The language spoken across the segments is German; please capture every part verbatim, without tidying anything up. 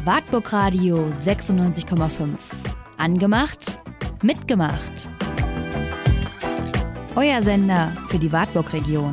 Wartburg Radio sechsundneunzig Komma fünf. Angemacht, mitgemacht. Euer Sender für die Wartburg-Region.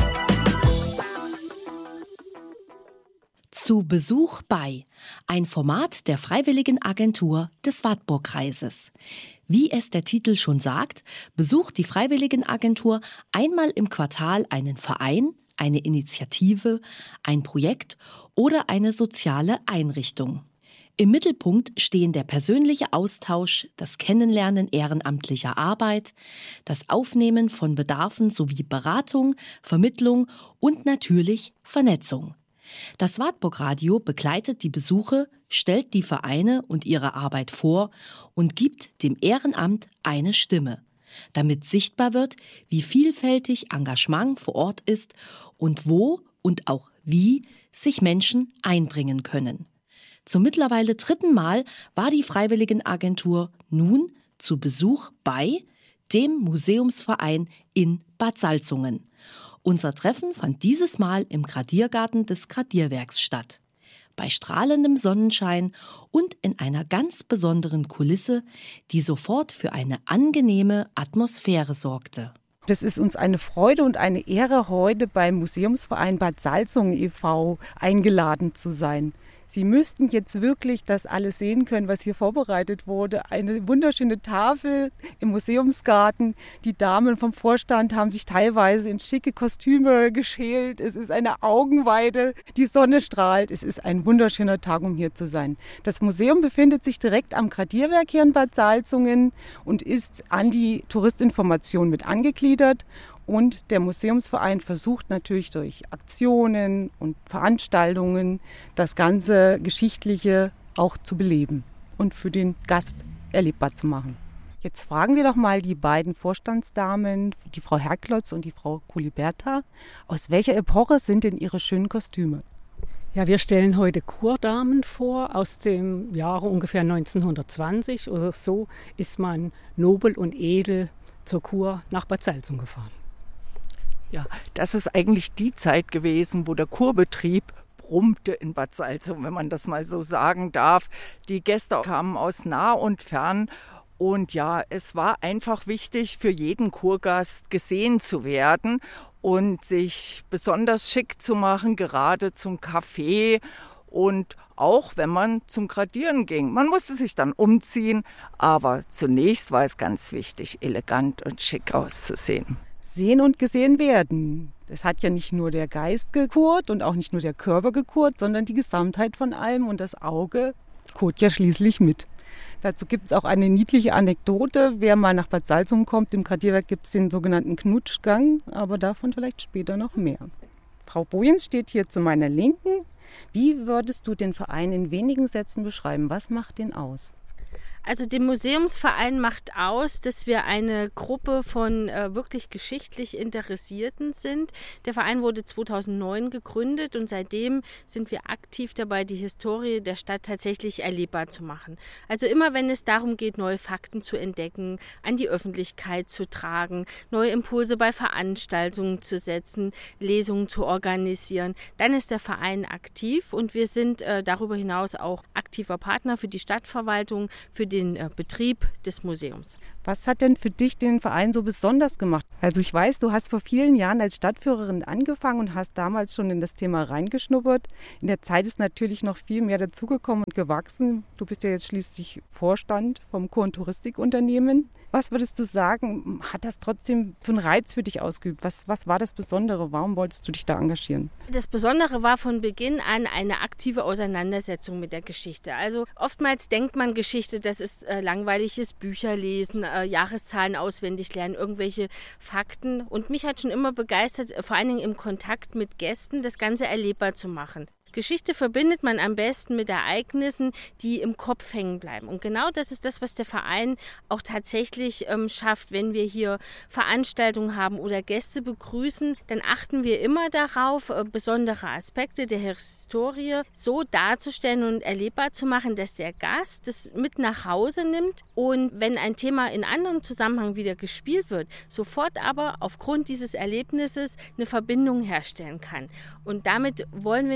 Zu Besuch bei, ein Format der Freiwilligen Agentur des Wartburgkreises. Wie es der Titel schon sagt, besucht die Freiwilligenagentur einmal im Quartal einen Verein, eine Initiative, ein Projekt oder eine soziale Einrichtung. Im Mittelpunkt stehen der persönliche Austausch, das Kennenlernen ehrenamtlicher Arbeit, das Aufnehmen von Bedarfen sowie Beratung, Vermittlung und natürlich Vernetzung. Das Wartburg Radio begleitet die Besuche, stellt die Vereine und ihre Arbeit vor und gibt dem Ehrenamt eine Stimme, damit sichtbar wird, wie vielfältig Engagement vor Ort ist und wo und auch wie sich Menschen einbringen können. Zum mittlerweile dritten Mal war die Freiwilligenagentur nun zu Besuch bei dem Museumsverein in Bad Salzungen. Unser Treffen fand dieses Mal im Gradiergarten des Gradierwerks statt. Bei strahlendem Sonnenschein und in einer ganz besonderen Kulisse, die sofort für eine angenehme Atmosphäre sorgte. Das ist uns eine Freude und eine Ehre, heute beim Museumsverein Bad Salzungen e V eingeladen zu sein. Sie müssten jetzt wirklich das alles sehen können, was hier vorbereitet wurde. Eine wunderschöne Tafel im Museumsgarten. Die Damen vom Vorstand haben sich teilweise in schicke Kostüme geschält. Es ist eine Augenweide, die Sonne strahlt. Es ist ein wunderschöner Tag, um hier zu sein. Das Museum befindet sich direkt am Gradierwerk hier in Bad Salzungen und ist an die Touristinformation mit angegliedert. Und der Museumsverein versucht natürlich durch Aktionen und Veranstaltungen das ganze Geschichtliche auch zu beleben und für den Gast erlebbar zu machen. Jetzt fragen wir doch mal die beiden Vorstandsdamen, die Frau Herklotz und die Frau Kuliberta, aus welcher Epoche sind denn ihre schönen Kostüme? Ja, wir stellen heute Kurdamen vor aus dem Jahre ungefähr neunzehnhundertzwanzig oder so ist man nobel und edel zur Kur nach Bad Salzungen gefahren. Ja, das ist eigentlich die Zeit gewesen, wo der Kurbetrieb brummte in Bad Salzungen, wenn man das mal so sagen darf. Die Gäste kamen aus nah und fern und ja, es war einfach wichtig für jeden Kurgast gesehen zu werden und sich besonders schick zu machen, gerade zum Kaffee und auch wenn man zum Gradieren ging. Man musste sich dann umziehen, aber zunächst war es ganz wichtig, elegant und schick auszusehen. Sehen und gesehen werden. Es hat ja nicht nur der Geist gekurt und auch nicht nur der Körper gekurt, sondern die Gesamtheit von allem und das Auge kurt ja schließlich mit. Dazu gibt es auch eine niedliche Anekdote. Wer mal nach Bad Salzungen kommt, im Gradierwerk gibt es den sogenannten Knutschgang, aber davon vielleicht später noch mehr. Frau Bojens steht hier zu meiner Linken. Wie würdest du den Verein in wenigen Sätzen beschreiben? Was macht den aus? Also den Museumsverein macht aus, dass wir eine Gruppe von äh, wirklich geschichtlich Interessierten sind. Der Verein wurde zweitausendneun gegründet und seitdem sind wir aktiv dabei, die Historie der Stadt tatsächlich erlebbar zu machen. Also immer wenn es darum geht, neue Fakten zu entdecken, an die Öffentlichkeit zu tragen, neue Impulse bei Veranstaltungen zu setzen, Lesungen zu organisieren, dann ist der Verein aktiv und wir sind äh, darüber hinaus auch aktiver Partner für die Stadtverwaltung, für die den Betrieb des Museums. Was hat denn für dich den Verein so besonders gemacht? Also ich weiß, du hast vor vielen Jahren als Stadtführerin angefangen und hast damals schon in das Thema reingeschnuppert. In der Zeit ist natürlich noch viel mehr dazugekommen und gewachsen. Du bist ja jetzt schließlich Vorstand vom Kur- und Touristikunternehmen. Was würdest du sagen, hat das trotzdem für einen Reiz für dich ausgeübt? Was, was war das Besondere? Warum wolltest du dich da engagieren? Das Besondere war von Beginn an eine aktive Auseinandersetzung mit der Geschichte. Also oftmals denkt man, Geschichte, das ist äh, langweiliges Bücherlesen, äh, Jahreszahlen auswendig lernen, irgendwelche Fakten. Und mich hat schon immer begeistert, vor allen Dingen im Kontakt mit Gästen, das Ganze erlebbar zu machen. Geschichte verbindet man am besten mit Ereignissen, die im Kopf hängen bleiben. Und genau das ist das, was der Verein auch tatsächlich ähm, schafft. Wenn wir hier Veranstaltungen haben oder Gäste begrüßen, dann achten wir immer darauf, äh, besondere Aspekte der Historie so darzustellen und erlebbar zu machen, dass der Gast das mit nach Hause nimmt und wenn ein Thema in anderem Zusammenhang wieder gespielt wird, sofort aber aufgrund dieses Erlebnisses eine Verbindung herstellen kann. Und damit wollen wir natürlich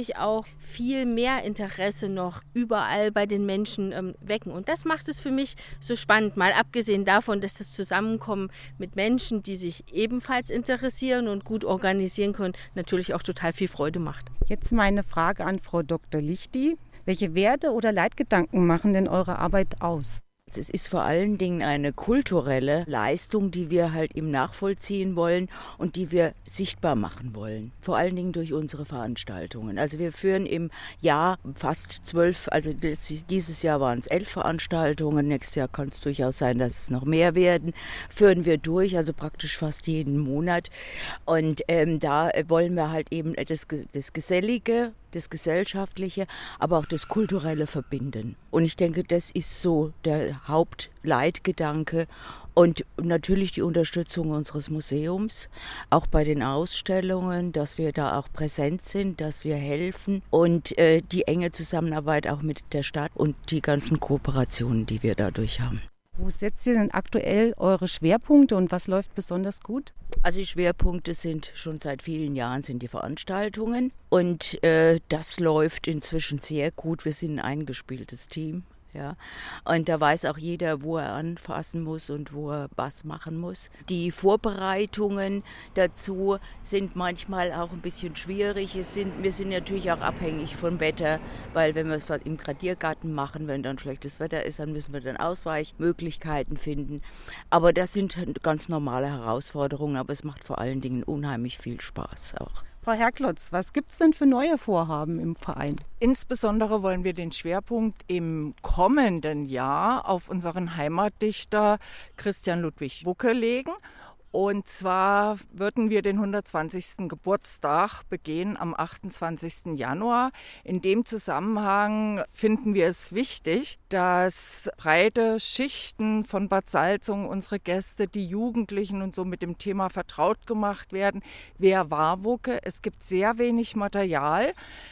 natürlich auch viel mehr Interesse noch überall bei den Menschen ähm, wecken. Und das macht es für mich so spannend, mal abgesehen davon, dass das Zusammenkommen mit Menschen, die sich ebenfalls interessieren und gut organisieren können, natürlich auch total viel Freude macht. Jetzt meine Frage an Frau Doktor Lichty. Welche Werte oder Leitgedanken machen denn eure Arbeit aus? Es ist vor allen Dingen eine kulturelle Leistung, die wir halt eben nachvollziehen wollen und die wir sichtbar machen wollen. Vor allen Dingen durch unsere Veranstaltungen. Also wir führen im Jahr fast zwölf, also dieses Jahr waren es elf Veranstaltungen, nächstes Jahr kann es durchaus sein, dass es noch mehr werden, führen wir durch, also praktisch fast jeden Monat. Und ähm, da wollen wir halt eben das, das Gesellige, das Gesellschaftliche, aber auch das Kulturelle verbinden. Und ich denke, das ist so der Hauptleitgedanke. Und natürlich die Unterstützung unseres Museums, auch bei den Ausstellungen, dass wir da auch präsent sind, dass wir helfen und äh, die enge Zusammenarbeit auch mit der Stadt und die ganzen Kooperationen, die wir dadurch haben. Wo setzt ihr denn aktuell eure Schwerpunkte und was läuft besonders gut? Also die Schwerpunkte sind schon seit vielen Jahren sind die Veranstaltungen und äh, das läuft inzwischen sehr gut. Wir sind ein eingespieltes Team. Ja. Und da weiß auch jeder, wo er anfassen muss und wo er was machen muss. Die Vorbereitungen dazu sind manchmal auch ein bisschen schwierig. Es sind, wir sind natürlich auch abhängig vom Wetter, weil wenn wir es im Gradiergarten machen, wenn dann schlechtes Wetter ist, dann müssen wir dann Ausweichmöglichkeiten finden. Aber das sind ganz normale Herausforderungen, aber es macht vor allen Dingen unheimlich viel Spaß auch. Frau Herklotz, was gibt es denn für neue Vorhaben im Verein? Insbesondere wollen wir den Schwerpunkt im kommenden Jahr auf unseren Heimatdichter Christian Ludwig Wucke legen. Und zwar würden wir den hundertzwanzigsten Geburtstag begehen am achtundzwanzigsten Januar. In dem Zusammenhang finden wir es wichtig, dass breite Schichten von Bad Salzungen, unsere Gäste, die Jugendlichen und so mit dem Thema vertraut gemacht werden. Wer war Wucke? Es gibt sehr wenig Material.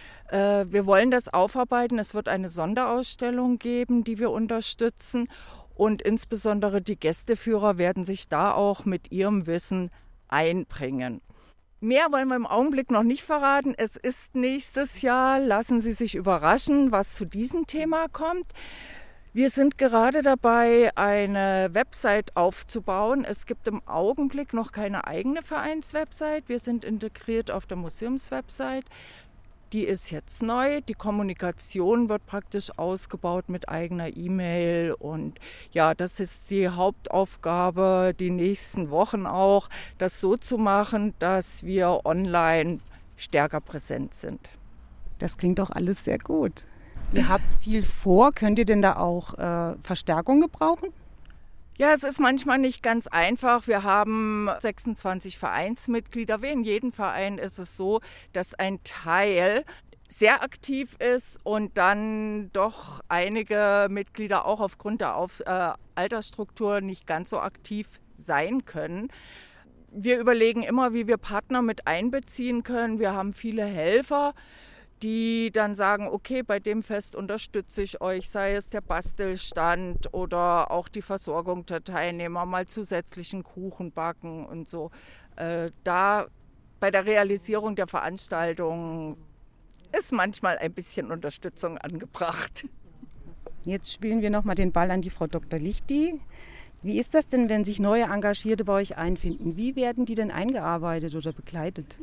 Wir wollen das aufarbeiten. Es wird eine Sonderausstellung geben, die wir unterstützen. Und insbesondere die Gästeführer werden sich da auch mit ihrem Wissen einbringen. Mehr wollen wir im Augenblick noch nicht verraten. Es ist nächstes Jahr. Lassen Sie sich überraschen, was zu diesem Thema kommt. Wir sind gerade dabei, eine Website aufzubauen. Es gibt im Augenblick noch keine eigene Vereinswebsite. Wir sind integriert auf der Museumswebsite. Die ist jetzt neu. Die Kommunikation wird praktisch ausgebaut mit eigener E-Mail. Und ja, das ist die Hauptaufgabe, die nächsten Wochen auch, das so zu machen, dass wir online stärker präsent sind. Das klingt doch alles sehr gut. Ihr habt viel vor. Könnt ihr denn da auch äh, Verstärkung gebrauchen? Ja, es ist manchmal nicht ganz einfach. Wir haben sechsundzwanzig Vereinsmitglieder. Wie in jedem Verein ist es so, dass ein Teil sehr aktiv ist und dann doch einige Mitglieder auch aufgrund der Auf- äh, Altersstruktur nicht ganz so aktiv sein können. Wir überlegen immer, wie wir Partner mit einbeziehen können. Wir haben viele Helfer, die dann sagen, okay, bei dem Fest unterstütze ich euch, sei es der Bastelstand oder auch die Versorgung der Teilnehmer, mal zusätzlichen Kuchen backen und so. Äh, da bei der Realisierung der Veranstaltung ist manchmal ein bisschen Unterstützung angebracht. Jetzt spielen wir nochmal den Ball an die Frau Doktor Lichty. Wie ist das denn, wenn sich neue Engagierte bei euch einfinden? Wie werden die denn eingearbeitet oder begleitet?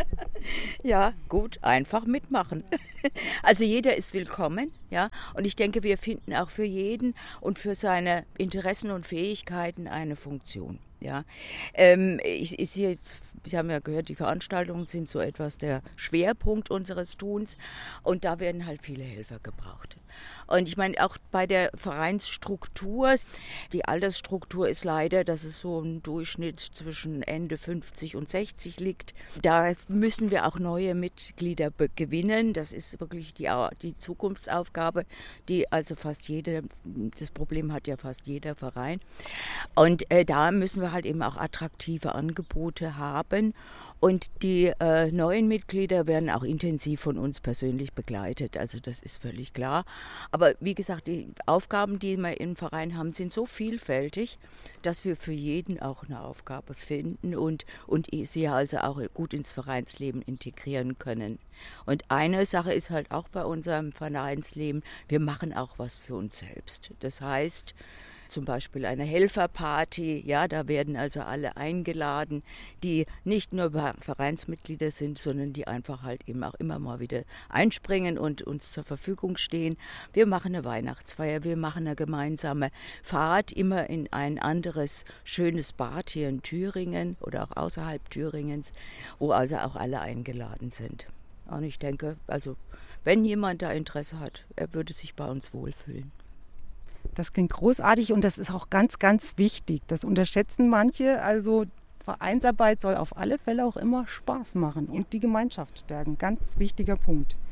Ja, gut, einfach mitmachen. Also jeder ist willkommen, ja. Und ich denke, wir finden auch für jeden und für seine Interessen und Fähigkeiten eine Funktion. Ja, ähm, ich, ich sehe jetzt, Sie haben ja gehört, die Veranstaltungen sind so etwas der Schwerpunkt unseres Tuns und da werden halt viele Helfer gebraucht. Und ich meine, auch bei der Vereinsstruktur, die Altersstruktur ist leider, dass es so ein Durchschnitt zwischen Ende fünfzig und sechzig liegt. Da müssen wir auch neue Mitglieder gewinnen. Das ist wirklich die, die Zukunftsaufgabe, die also fast jeder, das Problem hat ja fast jeder Verein. Und äh, da müssen wir wir halt eben auch attraktive Angebote haben. Und die äh, neuen Mitglieder werden auch intensiv von uns persönlich begleitet. Also das ist völlig klar. Aber wie gesagt, die Aufgaben, die wir im Verein haben, sind so vielfältig, dass wir für jeden auch eine Aufgabe finden und, und sie also auch gut ins Vereinsleben integrieren können. Und eine Sache ist halt auch bei unserem Vereinsleben, wir machen auch was für uns selbst. Das heißt, zum Beispiel eine Helferparty, ja, da werden also alle eingeladen, die nicht nur Vereinsmitglieder sind, sondern die einfach halt eben auch immer mal wieder einspringen und uns zur Verfügung stehen. Wir machen eine Weihnachtsfeier, wir machen eine gemeinsame Fahrt, immer in ein anderes schönes Bad hier in Thüringen oder auch außerhalb Thüringens, wo also auch alle eingeladen sind. Und ich denke, also wenn jemand da Interesse hat, er würde sich bei uns wohlfühlen. Das klingt großartig und das ist auch ganz, ganz wichtig. Das unterschätzen manche. Also Vereinsarbeit soll auf alle Fälle auch immer Spaß machen und die Gemeinschaft stärken. Ganz wichtiger Punkt.